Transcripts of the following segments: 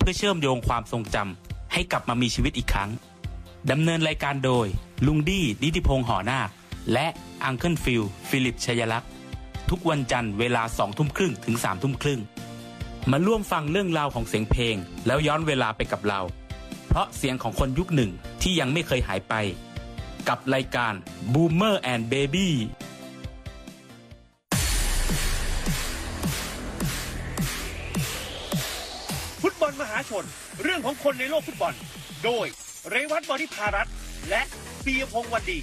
พื่อเชื่อมโยงความทรงจำให้กลับมามีชีวิตอีกครั้งดำเนินรายการโดยลุงดี้นิติพงษ์หอนาคและอังเคิลฟิลิปชัยลักษณ์ทุกวันจันทร์เวลา 20:30 ถึง 3:30 มาร่วมฟังเรื่องราวของเสียงเพลงแล้วย้อนเวลาไปกับเราเพราะเสียงของคนยุคหนึ่งที่ยังไม่เคยหายไปกับรายการ Boomer and Baby ฟุตบอลมหาชนเรื่องของคนในโลกฟุตบอลโดยเรวัต บริภารัตน์และปียพงษ์วันดี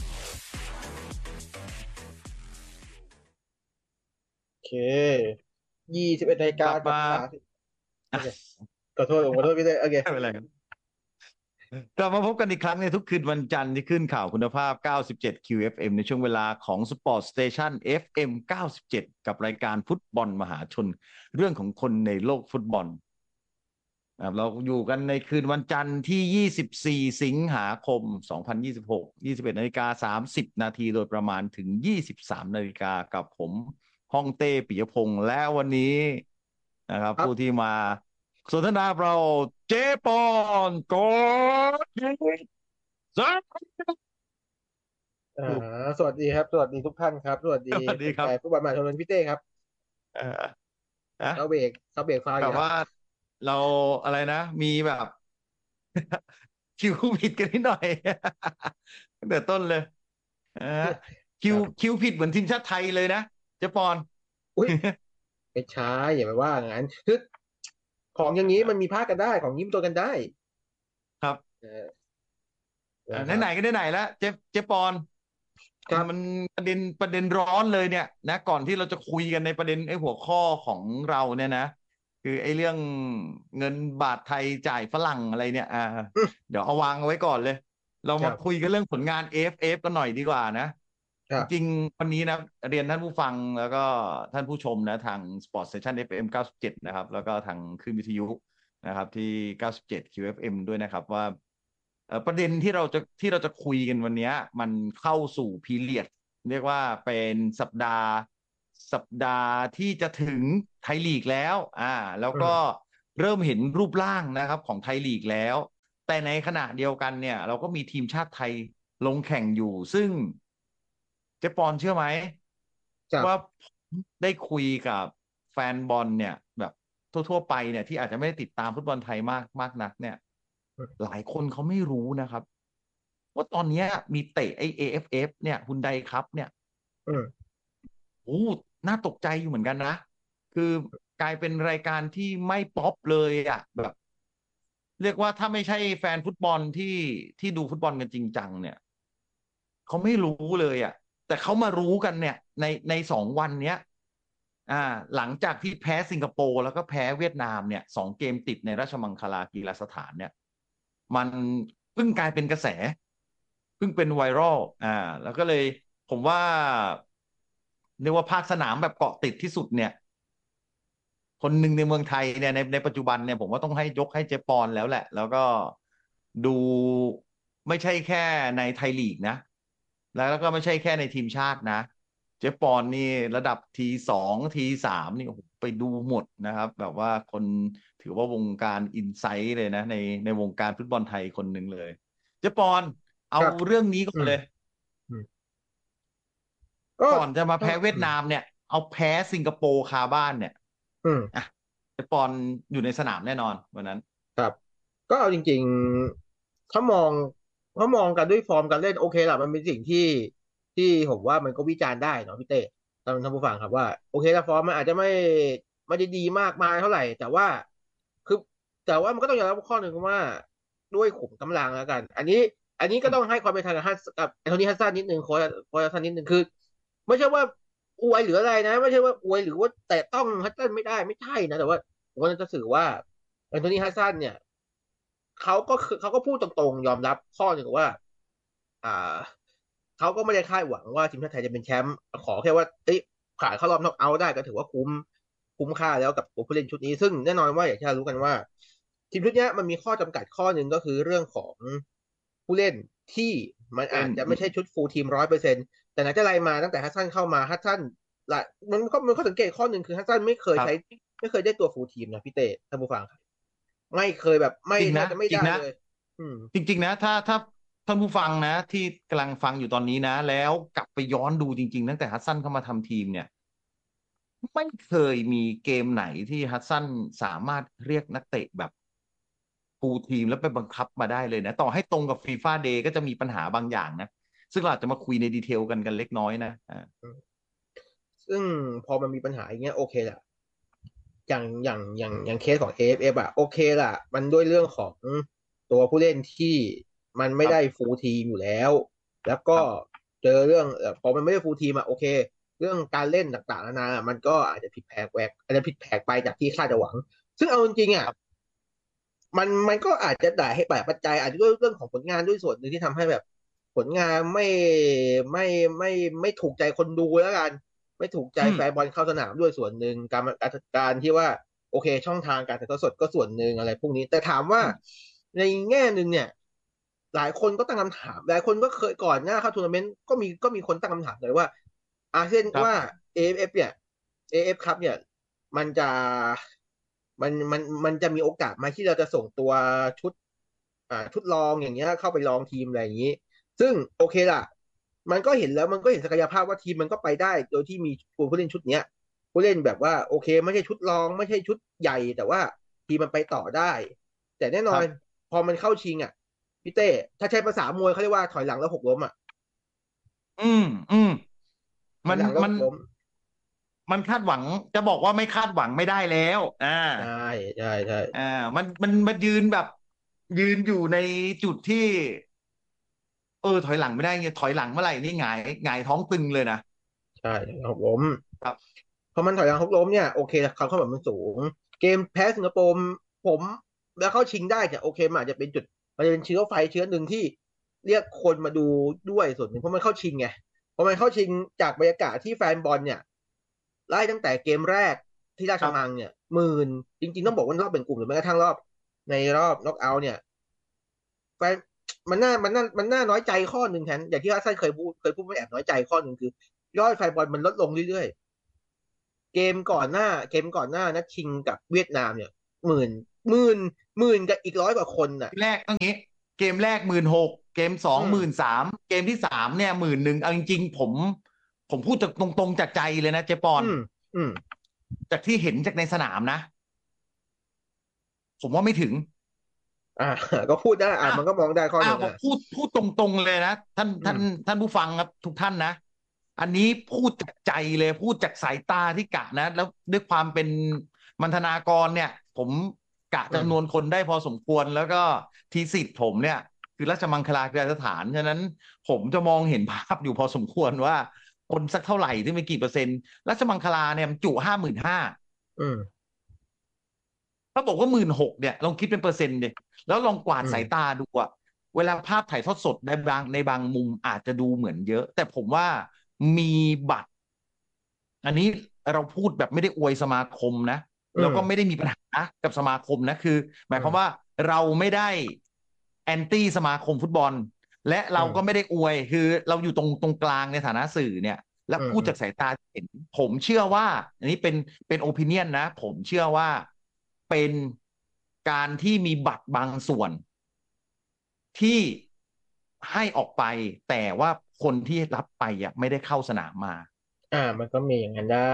โอเค21 นาฬิกากับขอโทษพี่เต้โอเคไม่เป็นไรครับกลับมาพบกันอีกครั้งในทุกคืนวันจันทร์ที่ขึ้นข่าวคุณภาพ97 QFM ในช่วงเวลาของ Sport Station FM 97กับรายการฟุตบอลมหาชนเรื่องของคนในโลกฟุตบอลเราอยู่กันในคืนวันจันทร์ที่24สิงหาคม2026 21 นาฬิกา 30 นาทีโดยประมาณถึง23 นาฬิกากับผมฮ่องเต้ปิยพงษ์และวันนี้นะครับผู้ที่มาสนทนาเราเจปอนโกสวัสดีครับสวัสดีทุกท่านครับสวัสดีครับผู้บรรยายชนพี่เต้ครับเขาเบรกไฟแต่ว่าเราอะไรนะมีแบบคิวผิดกันนิดหน่อยตั้งแต่ต้นเลยคิวผิดเหมือนทีมชาติไทยเลยนะเจปอนไม่ใช่อย่าไปว่างั้นคือของอย่างนี้มันมีพลาดกันได้ของยิ้มตัวกันได้ครับไหนก็ไหนแล้วเจปอนมันประเด็นร้อนเลยเนี่ยนะก่อนที่เราจะคุยกันในประเด็นไอ้หัวข้อของเราเนี่ยนะคือไอ้เรื่องเงินบาทไทยจ่ายฝรั่งอะไรเนี่ยเดี๋ยวเอาวางไว้ก่อนเลยเรามาคุยกันเรื่องผลงาน AFF กันหน่อยดีกว่านะจริงวันนี้นะเรียนท่านผู้ฟังแล้วก็ท่านผู้ชมนะทาง Sport Station FM 97นะครับแล้วก็ทางคลื่นวิทยุนะครับที่97 QFM ด้วยนะครับว่าประเด็นที่เราจะคุยกันวันนี้มันเข้าสู่พีเรียดเรียกว่าเป็นสัปดาห์ที่จะถึงไทยลีกแล้วแล้วก็เริ่มเห็นรูปร่างนะครับของไทยลีกแล้วแต่ในขณะเดียวกันเนี่ยเราก็มีทีมชาติไทยลงแข่งอยู่ซึ่งเจ๊ปอนเชื่อไหมว่าได้คุยกับแฟนบอลเนี่ยแบบทั่วไปเนี่ยที่อาจจะไม่ได้ติดตามฟุตบอลไทยมากนักเนี่ยหลายคนเขาไม่รู้นะครับว่าตอนนี้มีเตะไอ้ AFF เนี่ยฮุนไดครับเนี่ยน่าตกใจอยู่เหมือนกันนะคือกลายเป็นรายการที่ไม่ป๊อปเลยแบบเรียกว่าถ้าไม่ใช่แฟนฟุตบอลที่ดูฟุตบอลกันจริงจังเนี่ยเขาไม่รู้เลยแต่เขามารู้กันเนี่ยใน2 วันเนี้ยหลังจากที่แพ้สิงคโปร์แล้วก็แพ้เวียดนามเนี่ย2 เกมติดในราชมังคลากีฬาสถานเนี่ยมันเพิ่งกลายเป็นกระแสเพิ่งเป็นไวรัลแล้วก็เลยผมว่าเรียกว่าภาคสนามแบบเกาะติดที่สุดเนี่ยคนหนึ่งในเมืองไทยเนี่ยในปัจจุบันเนี่ยผมว่าต้องให้ยกให้เจปอนแล้วแหละแล้วก็ดูไม่ใช่แค่ในไทยลีกนะแล้วก็ไม่ใช่แค่ในทีมชาตินะเจปอนนี่ระดับT2 T3นี่ไปดูหมดนะครับแบบว่าคนถือว่าวงการอินไซต์เลยนะในวงการฟุตบอลไทยคนหนึ่งเลยเจปอนเอาเรื่องนี้ก่อนเลยก่อนจะมาแพ้เวียดนามเนี่ยเอาแพ้สิงคโปร์คาบ้านเนี่ยเจปอนอยู่ในสนามแน่นอนวันนั้นครับก็เอาจริงๆถ้ามองกันด้วยฟอร์มการเล่นโอเคล่ะมันเป็นสิ่งที่ผมว่ามันก็วิจารณ์ได้เนาะพี่เต้ท่านผู้ฟังครับว่าโอเคละฟอร์มมันอาจจะไม่ได้ดีมากมายเท่าไหร่แต่ว่ามันก็ต้องยอมรับข้อหนึ่งว่าด้วยขุมกำลังแล้วกันอันนี้ก็ต้องให้ความเป็นธรรมกับแอนโทนี ฮัดสันนิดนึงโค้ชฮัดสันนิดนึงคือไม่ใช่ว่าอวยหรืออะไรนะไม่ใช่ว่าอวยหรือว่าแต่ต้องฮัดสันไม่ได้ไม่ใช่นะแต่ว่าผมก็จะสื่อว่าแอนโทนี ฮัดสันเนี่ยเขาก็พูดตรงๆยอมรับข้อหนึ่งว่าเขาก็ไม่ได้คาดหวังว่าทีมชาติไทยจะเป็นแชมป์ขอแค่ว่าผ่านเข้ารอบน็อกเอาท์ได้ก็ถือว่าคุ้มค่าแล้วกับผู้เล่นชุดนี้ซึ่งแน่นอนว่าอย่างที่เรารู้กันว่าทีมชุดนี้มันมีข้อจำกัดข้อหนึ่งก็คือเรื่องของผู้เล่นที่มันอาจจะไม่ใช่ชุดฟูลทีม 100% แต่ไหนจะไรมาตั้งแต่ฮัสซันเข้ามาฮัสซันมันข้อสังเกตข้อหนึ่งคือฮัสซันไม่เคยได้ตัวฟูลทีมนะพี่เต้ท่านผู้ฟังครับไม่เคยแบบไม่จริงนะแทบจะไม่จริงนะได้เลยอืมจริงๆนะถ้าท่านผู้ฟังนะที่กำลังฟังอยู่ตอนนี้นะแล้วกลับไปย้อนดูจริงๆตั้งแต่ฮัสซันเข้ามาทำทีมเนี่ยไม่เคยมีเกมไหนที่ฮัสซันสามารถเรียกนักเตะแบบฟูลทีมแล้วไปบังคับมาได้เลยนะต่อให้ตรงกับฟีฟ่าเดย์ก็จะมีปัญหาบางอย่างนะซึ่งเราอาจจะมาคุยในดีเทลกันเล็กน้อยนะซึ่งพอมันมีปัญหาอย่างเงี้ยโอเคแหละอย่างเคสของ AFF อ่ะโอเคล่ะมันด้วยเรื่องของตัวผู้เล่นที่มันไม่ได้ครับฟูลทีมอยู่แล้วแล้วก็ครับเจอเรื่องพอมันไม่ได้ฟูลทีมอ่ะโอเคเรื่องการเล่นต่างๆนานามันก็อาจจะผิดแผกแหวกอาจจะผิดแผกไปจากที่คาดหวังซึ่งเอาจริงๆอ่ะมันก็อาจจะได้ให้ปัจจัยอาจจะด้วยเรื่องของผลงานด้วยส่วนหนึ่งที่ทำให้แบบผลงานไม่ไม่ไม่ถูกใจคนดูแล้วกันไม่ถูกใจอืมแฟนบอลเข้าสนามด้วยส่วนหนึ่งการที่ว่าโอเคช่องทางการถ่ายทอดสดก็ส่วนหนึ่งอะไรพวกนี้แต่ถามว่าอืมในแง่หนึ่งเนี่ยหลายคนก็ตั้งคำถามหลายคนก็เคยก่อนหน้าเข้าทัวร์นาเมนต์ก็มีคนตั้งคำถามเลยว่าอาเซียนว่าครับ AFF เนี่ย AF ครับเนี่ยมันจะมันจะมีโอกาสไหมที่เราจะส่งตัวชุดชุดลองอย่างเงี้ยเข้าไปลองทีมอะไรอย่างนี้ซึ่งโอเคล่ะมันก็เห็นแล้วมันก็เห็นศักยภาพว่าทีมมันก็ไปได้โดยที่มีผู้เล่นชุดเนี้ยผู้เล่นแบบว่าโอเคไม่ใช่ชุดรองไม่ใช่ชุดใหญ่แต่ว่าทีมมันไปต่อได้แต่แน่นอนครับพอมันเข้าชิงอ่ะพี่เต้ถ้าใช้ภาษามวยเขาเรียกว่าถอยหลังแล้วหกล้มอ่ะอืมอืมมันถอยหลังแล้วมันหกล้มมันคาดหวังจะบอกว่าไม่คาดหวังไม่ได้แล้วใช่ใช่อ่ามันยืนแบบยืนอยู่ในจุดที่ถอยหลังไม่ได้เงี้ยถอยหลังเมื่อไหร่นี่หงายท้องตึงเลยนะใช่หกล้มครับพอมันถอยหลังฮกล้มเนี่ยโอเคความคาดหวังมันสูงเกมแพ้สิงคโปร์ผมแล้วเข้าชิงได้เนี่ยโอเคมันอาจจะเป็นจุดมันจะเป็นเชื้อไฟเชื้อหนึ่งที่เรียกคนมาดูด้วยส่วนหนึ่งเพราะมันเข้าชิงไงพอมันเข้าชิงจากบรรยากาศที่แฟนบอลเนี่ยไล่ตั้งแต่เกมแรกที่ราครับชมังเนี่ย10,000จริงๆต้องบอกว่ารอบเป็นกลุ่มหรือแม้กระทั่งรอบในรอบน็อกเอาท์เนี่ยแฟนมันน่าน้อยใจข้อหนึ่งแทนอย่างที่อาร์เซนเคยพูดว่าแอบน้อยใจข้อหนึ่งคือยอดแฟนบอลมันลดลงเรื่อยๆ เกมก่อนหน้านัดชิงกับเวียดนามเนี่ยหมื่นหมื่นหมื่นกับอีก100 กว่าคนน่ะแรกต้องงี้เกมแรก16,000เกมสองอืม 13,000เกมที่3เนี่ย11,000เอาจริงๆผมพูดจากตรงๆจากใจเลยนะเจปอนอืมอืมจากที่เห็นจากในสนามนะผมว่าไม่ถึงอ่าก็พูดได้อ้าวมันก็มองได้ข้อหนึ่งบอกพูดตรงๆเลยนะท่านท่านอืมท่านผู้ฟังครับทุกท่านนะอันนี้พูดจากใจเลยพูดจากสายตาที่กะนะแล้วด้วยความเป็นมัณฑนากรเนี่ยผมกะอืมจำนวนคนได้พอสมควรแล้วก็ทีสิทธิ์ผมเนี่ยคือราชมังคลากีฬาสถานฉะนั้นผมจะมองเห็นภาพอยู่พอสมควรว่าคนสักเท่าไหร่ที่มีกี่เปอร์เซ็นต์ราชมังคลาเนี่ยมันจุ55,000 อืมถ้าบอกว่า16,000เนี่ยลองคิดเป็นเปอร์เซ็นต์ดิแล้วลองกวาดอืมสายตาดูอะเวลาภาพถ่ายทอดสดในบางมุมอาจจะดูเหมือนเยอะแต่ผมว่ามีบัตรอันนี้เราพูดแบบไม่ได้อวยสมาคมนะอืมแล้วก็ไม่ได้มีปัญหากับสมาคมนะคือหอืมายความว่ามเราไม่ได้แอนตี้สมาคมฟุตบอลและอืเรามก็ไม่ได้อวยคือเราอยู่ตรงกลางในฐานะสื่อเนี่ยและพูดอืมอืมจากสายตาที่เห็นผมเชื่อว่าอันนี้เป็นโอปิเนียนนะผมเชื่อว่าเป็นการที่มีบัตรบางส่วนที่ให้ออกไปแต่ว่าคนที่รับไปอ่ะไม่ได้เข้าสนามมามันก็มีอย่างนั้นได้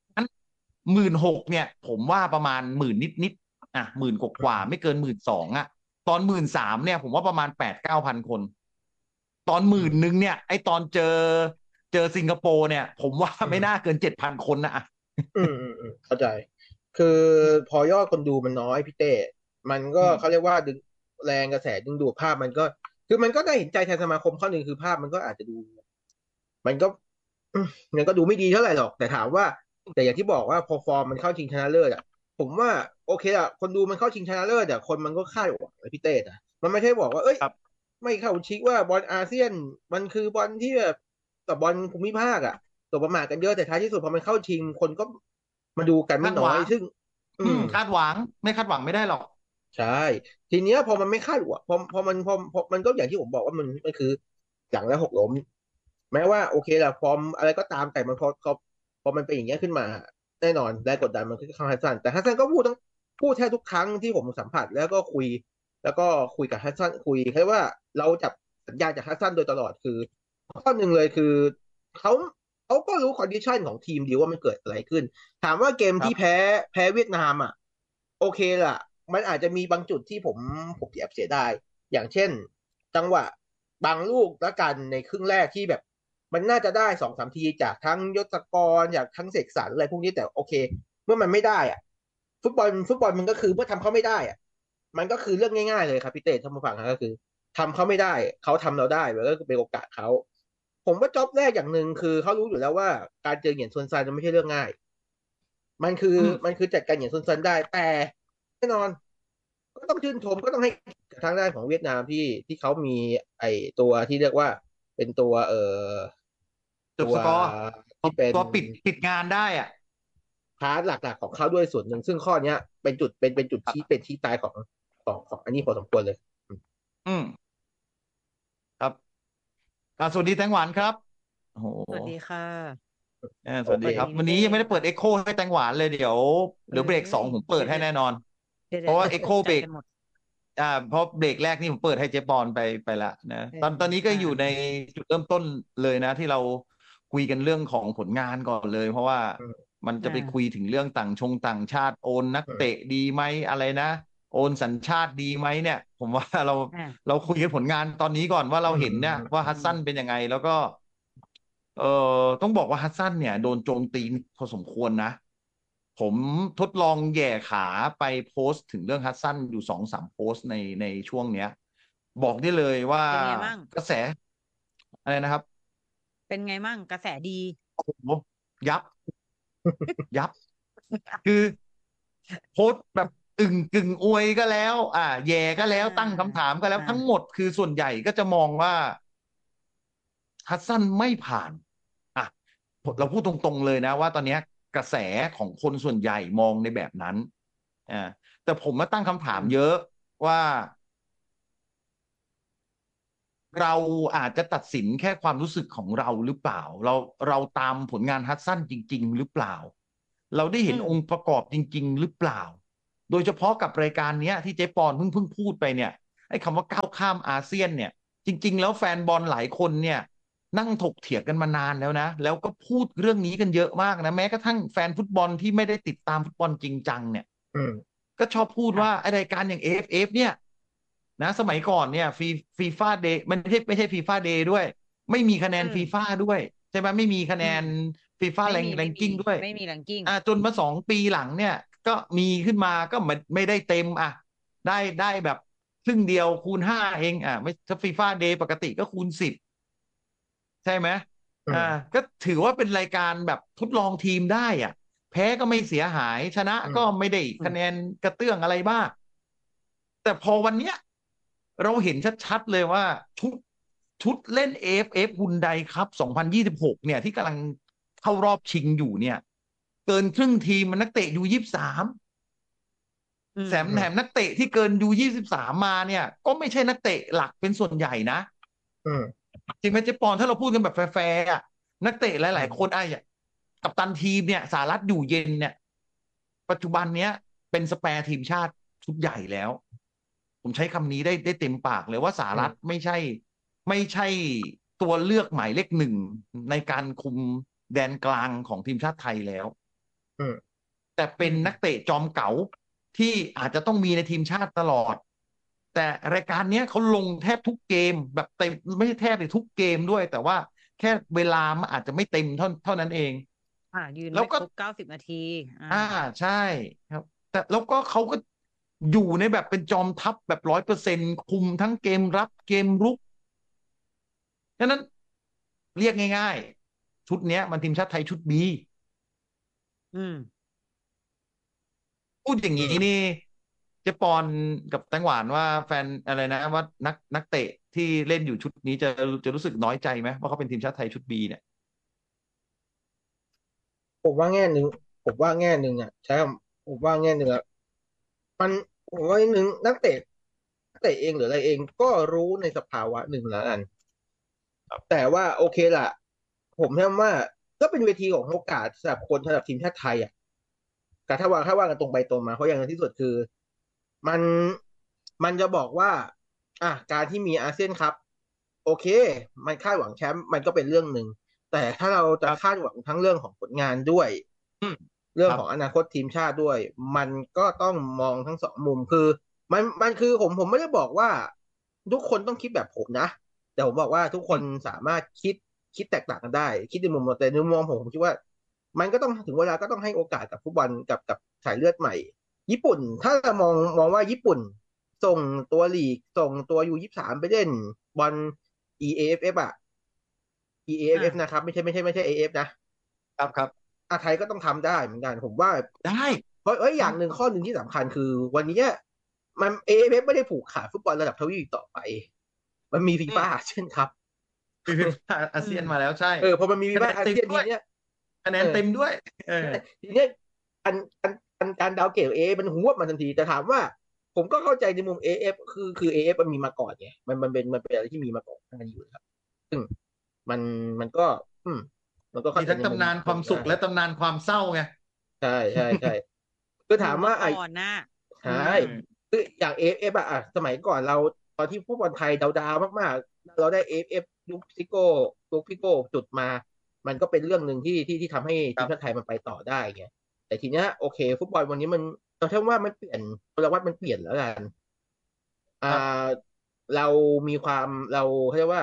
16,000เนี่ยผมว่าประมาณ10,000นิด10,000กว่าอืมไม่เกิน12,000อ่ะตอน13,000เนี่ยผมว่าประมาณ8-9,000คนตอนหอืมมื่นหนึ่งเนี่ยไอตอนเจอสิงคโปร์เนี่ยผมว่าอืมไม่น่าเกิน7,000คนนะเข้าใจคือพอยอดคนดูมันน้อยพี่เต้มันก็อืมเขาเรียกว่าดึงแรงกระแสดึงดูดภาพมันก็คือมันก็ได้เห็นใจแทนสมาคมข้อหนึ่งคือภาพมันก็อาจจะดู มันก็อืมมันก็ดูไม่ดีเท่าไหร่หรอกแต่ถามว่าแต่อย่างที่บอกว่าพอฟอร์มมันเข้าชิงชนะเลิศอ่ะผมว่าโอเคอ่ะคนดูมันเข้าชิงชนะเลิศอ่ะคนมันก็คาดหวังเลยพี่เต้อ่ะมันไม่ใช่บอกว่าเอ้ยครับไม่เข้าชิงว่าบอลอาเซียนมันคือบอลที่แบบกับบอลภูมิภาคอ่ะตกประมาทกันเยอะแต่ท้ายที่สุดพอมันเข้าชิงคนก็มาดูกันไม่คาดหวังน้อยซึ่งอืมคาดหวังไม่คาดหวังไม่ได้หรอกใช่ทีเนี้ยพอมันไม่คาดหวังพอมันก็อย่างที่ผมบอกว่ามันคือหลังแล้วหกล้ม แม้ว่าโอเคแหละฟอร์มอะไรก็ตามแต่มันพอมันเป็นอย่างเงี้ยขึ้นมาแน่นอนแรงกดดันมันก็เข้าฮัสซันแต่ฮัสซันก็พูดพูดแทบทุกครั้งที่ผมสัมผัสแล้วก็คุยกับฮัสซันคุยแค่ว่าเราจับสัญญาณจากฮัสซันโดยตลอดคือข้อหนึ่งเลยคือเขาเขาก็รู้คอนดิชันของทีมดีว่ามันเกิดอะไรขึ้นถามว่าเกมที่ครับแพ้เวียดนามอ่ะโอเคล่ะมันอาจจะมีบางจุดที่ผมแอบเสียดายอย่างเช่นจังหวะบางลูกละกันในครึ่งแรกที่แบบมันน่าจะได้2-3 ทีจากทั้งยศกรจากทั้งเสกสรรอะไรพวกนี้แต่โอเคเมื่อมันไม่ได้อ่ะฟุตบอลมันก็คือเมื่อทำเขาไม่ได้อ่ะมันก็คือเรื่องง่ายๆเลยครับพี่เต้ท่านผู้ฟังครับก็คือทำเขาไม่ได้เขาทำเราได้มันก็เป็นโอกาสเขาผมว่าจ็อบแรกอย่างหนึ่งคือเขารู้อยู่แล้วว่าการเจอเหยียนซุนซานมันไม่ใช่เรื่องง่ายมันคืออืมมันคือจัดการเหยียนซุนซานได้แต่แน่นอนก็ต้องชื่นชมก็ต้องให้ทางด้านของเวียดนามที่เขามีไอตัวที่เรียกว่าเป็นตัวตัวจบสกอร์ที่เป็นตัวปิดงานได้อ่ะพาร์ทหลักๆของเขาด้วยส่วนหนึ่งซึ่งข้อเนี้ยเป็นจุดครับชี้ตายของอันนี้พอสมควรเลยอืมครับสวัสดีแตงหวานครับโอ้โหสวัสดีค่ะโอเคสวัสดีครับวันนี้สวัสดีพี่เป้ยังไม่ได้เปิดเอ็กโคให้แตงหวานเลยเอ้เดี๋ยวเบรกสองยผมเปิดเดี๋ยวเดี๋ยวให้แน่นอนเดี๋ยวเพราะว่าเดี๋ยวเดี๋ยวตเอ็กโคเบรกกใจกันหมดเพราะเบรกแรกนี่ผมเปิดให้เจ๊ปอนไปละนะเออตอนนี้ก็อยู่ในจุดเริ่มต้นเลยนะที่เราคุยกันเรื่องของผลงานก่อนเลยเพราะว่าอืมมันจะไปคุยถึงเรื่องต่างชาติโอนนักเตะอืมดีไหมอะไรนะโอนสัญชาติดีไหมเนี่ยผมว่าเราอ่าเราคุยกันผลงานตอนนี้ก่อนว่าเราอืมเห็นเนี่ยอืมว่าฮัอืมสซันเป็นยังไงแล้วก็เออต้องบอกว่าฮัสซันเนี่ยโดนโจมตีพอสมควรนะผมทดลองแหย่ขาไปโพสต์ถึงเรื่องฮัสซันอยู่2-3โพสต์ในช่วงเนี้ยบอกได้เลยว่าเป็นไงมั่งกระแสอะไรนะครับเป็นไงมั่งกระแสดีโอ้โหยับยับคือโพสต์แบบกึ่งอวยก็แล้วแย่อ่ก็แล้วตั้งาคำถามก็แล้วอ่าทั้งหมดคือส่วนใหญ่ก็จะมองว่าฮัสซันไม่ผ่านอ่ะเราพูดตรงๆเลยนะว่าตอนเนี้ยกระแสของคนส่วนใหญ่มองในแบบนั้นอ่าแต่ผมมาตั้งคำถาอืมมเยอะว่า เราอาจจะตัดสินแค่ความรู้สึกของเราหรือเปล่าเราตามผลงานฮัดสันจริงๆหรือเปล่าเราได้อืเห็นมองค์ประกอบจริงๆหรือเปล่าโดยเฉพาะกับรายการเนี้ยที่เจ๊ปอนเพิ่งพูดไปเนี่ยไอ้คำว่าก้าวข้ามอาเซียนเนี่ยจริงๆแล้วแฟนบอลหลายคนเนี่ยนั่งถกเถียงกันมานานแล้วนะแล้วก็พูดเรื่องนี้กันเยอะมากนะแม้กระทั่งแฟนฟุตบอลที่ไม่ได้ติดตามฟุตบอลจริงจังเนี่ยอืมก็ชอบพูดว่าค่ะไอรายการอย่าง AFF เนี่ยนะสมัยก่อนเนี่ยฟีฟ่าเดย์มันไม่ใช่ฟีฟ่าเดย์ด้วยไม่มีคะแนอืมนฟีฟ่าด้วยใช่ไหมไม่มีคะแนอืมนฟีฟ่าแรไม่มีไม่มีงกิ้งด้วยไม่มีแรงกิ้งจนมา2 ปีหลังเนี่ยก็มีขึ้นมาก็ไม่ได้เต็มได้แบบครึ่งเดียวคูณ 5เองไม่ถ้าฟีฟ่าเดย์ปกติก็คูณ 10ใช่ไหมอ่าอืมก็ถือว่าเป็นรายการแบบทดลองทีมได้แพ้ก็ไม่เสียหายชนะก็อืมไม่ได้อืมคะแนนกระเตื้องอะไรบ้างแต่พอวันเนี้ยเราเห็นชัดๆเลยว่าชุดชุดเล่น AFF ฮุนไดครับ2026เนี่ยที่กำลังเข้ารอบชิงอยู่เนี่ยเกินครึ่งทีมมันนักเตะU23 อืมอืมแถมนักเตะที่เกินU23มาเนี่ยก็ไม่ใช่นักเตะหลักเป็นส่วนใหญ่นะอืมจริงไหมเจ๊ปอนถ้าเราพูดกันแบบแฟร์ๆนักเตะหอืลายๆคนมกัปตันทีมเนี่ยสหรัฐอยู่เย็นเนี่ยปัจจุบันเนี้ยเป็นสแปร์ทีมชาติชุดใหญ่แล้วผมใช้คำนี้ได้เต็มปากเลยว่าสหรัฐไม่ใช่ตัวเลือกหมายเลข1ในการคุมแดนกลางของทีมชาติไทยแล้วอืมแต่อืเป็นมนักเตะจอมเก๋าที่อาจจะต้องมีในทีมชาติตลอดแต่รายการเนี้ยเขาลงแทบทุกเกมแบบเต็มไม่ใช่แทบเลยทุกเกมด้วยแต่ว่าแค่เวลามันอาจจะไม่เต็มเท่านั้นเองยืนแล้วก็ไม่ครบ90 นาทีอ่าใช่ครับแต่แล้วก็เขาก็อยู่ในแบบเป็นจอมทัพแบบ100%คุมทั้งเกมรับเกมรุกฉะนั้นเรียกง่ายๆชุดเนี้ยมันทีมชาติไทยชุดบีอืมพูดอย่างอืมนี้นี่เจ๊ปอนกับแตงหวานว่าแฟนอะไรนะว่านักเตะที่เล่นอยู่ชุดนี้จะรู้สึกน้อยใจไหมว่าเขาเป็นทีมชาติไทยชุดบีเนี่ยผมว่าแง่หนึ่งอ่ะใช่ผมว่าแง่หนึ่งอ่ะมันผมว่าหนึ่งนักเตะเองหรืออะไรเองก็รู้ในสภาวะหนึ่งแล้วกันแต่ว่าโอเคล่ะผมแค่ว่าก็เป็นเวทีของโอกาสสำหรับทีมชาติไทยอ่ะแต่ถ้าว่ากันตรงไปตรงมาเพราะอย่างที่สุดคือมันมันจะบอกว่าการที่มีอาเซียนคัพโอเคมันคาดหวังแชมป์มันก็เป็นเรื่องหนึ่งแต่ถ้าเราจะคาดหวังทั้งเรื่องของผลงานด้วยเรื่องของอนาคตทีมชาติด้วยมันก็ต้องมองทั้งสองมุมคือมันคือผมไม่ได้บอกว่าทุกคนต้องคิดแบบผมนะแต่ผมบอกว่าทุกคนสามารถคิดแตกต่างกันได้คิดในมุมแต่ในมุมมองผมคิดว่ามันก็ต้องถึงเวลาก็ต้องให้โอกาสกับฟุตบอลกับสายเลือดใหม่ญี่ปุ่นถ้าเรามองว่าญี่ปุ่นส่งตัวลีกส่งตัวU23ไปเล่นบอล EAFF EAFF นะครับไม่ใช่ AF ครับไทยก็ต้องทำได้เหมือนกันผมว่าได้เพราะอย่างหนึ่งข้อหนึ่งที่สำคัญคือวันนี้มัน AFF ไม่ได้ผูกขาดฟุตบอลระดับทวีปต่อไปมันมีฟีฟ่าเช่นครับอาเซียนมาแล้วใช่พอมันมีฟีฟ่าอาเซียนทีเนี้ยคะแนนเต็มด้วยทีเนี้ยการดาวเกรดเอมันหัวมันทันทีแต่ถามว่าผมก็เข้าใจในมุม AF คือ AF มันมีมาก่อนไงมันเป็นอะไรที่มีมาก่อนหน้านี้อยู่แล้วซึ่งมันก็มันก็มีทั้งตำนานความสุขและตำนานความเศร้าไงใช่คือถามว่าก่อนนะใช่คืออย่างAFสมัยก่อนเราตอนที่ฟุตบอลไทยดาวมากๆเราได้AFยุคพิโก้จุดมามันก็เป็นเรื่องหนึ่งที่ทำให้ทีมชาติไทยมันไปต่อได้ไงแต่ทีเนี้ยโอเคฟุตบอลวันนี้มันเราเชื่อว่ามันเปลี่ยนพลวัตมันเปลี่ยนแล้วกันเรามีความเราเรียกว่า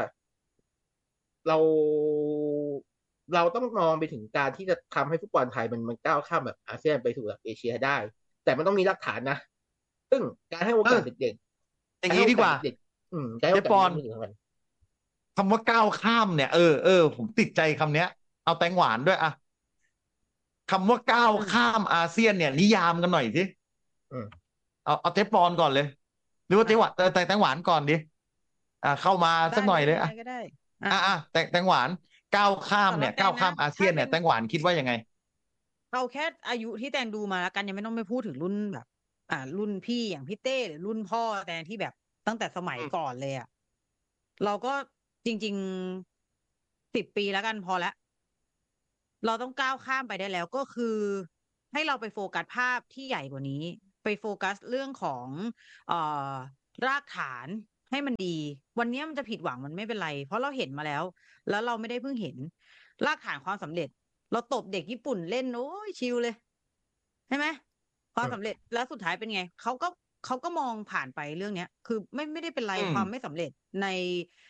เราต้องมองไปถึงการที่จะทำให้ฟุตบอลไทยมันก้าวข้ามแบบอาเซียนไปสู่ระดับเอเชียได้แต่มันต้องมีหลักฐานนะซึ่งการให้โอกาสเด็กๆอย่างนี้ดีกว่าเจ๊ปอนคำว่าก้าวข้ามเนี่ยผมติดใจคำเนี้ยเอาแตงหวานด้วยคำว่าก้าวข้ามอาเซียนเนี่ยนิยามกันหน่อยสิเอาเจ๊ปอนก่อนเลยหรือว่าเจ๊หวานแตงหวานก่อนดิเข้ามาสักหน่อยเลยก็ได้แตงหวานก้าวข้ามเนี่ยก้าวข้ามอาเซียนเนี่ยแตงหวานคิดว่ายังไงเอาแค่อายุที่แตงดูมาแล้วกันยังไม่ต้องไปพูดถึงรุ่นแบบรุ่นพี่อย่างพี่เต้หรือรุ่นพ่อแต่ที่แบบตั้งแต่สมัยก่อนเลยเราก็จริงๆ10 ปีแล้วกันพอแล้วเราต้องก้าวข้ามไปได้แล้วก็คือให้เราไปโฟกัสภาพที่ใหญ่กว่านี้ไปโฟกัสเรื่องของรากฐานให้มันดีวันนี้มันจะผิดหวังมันไม่เป็นไรเพราะเราเห็นมาแล้วเราไม่ได้เพิ่งเห็นรากฐานความสำเร็จเราตบเด็กญี่ปุ่นเล่นโอ้ยชิลเลยใช่ไหมความสำเร็จแล้วสุดท้ายเป็นไงเขาก็มองผ่านไปเรื่องเนี้ยคือไม่ได้เป็นไรความไม่สำเร็จ